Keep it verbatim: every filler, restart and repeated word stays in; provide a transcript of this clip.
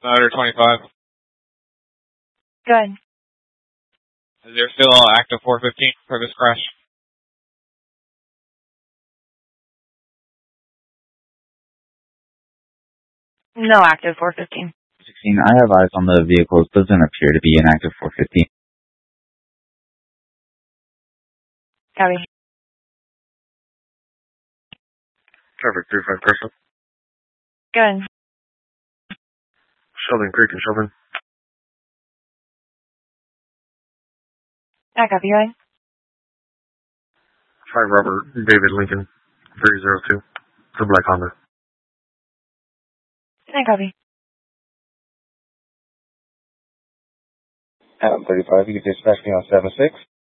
Louder twenty-five. Good. Is there still active four fifteen for this crash? No active four fifteen. sixteen, I have eyes on the vehicles. Doesn't appear to be an active four fifteen. Copy. Traffic three five Crystal. Good. Sheldon Creek and Sheldon. I copy, right? five Robert David Lincoln three zero two. The black Honda. I copy. Adam thirty-five, you can dispatch me on seven six.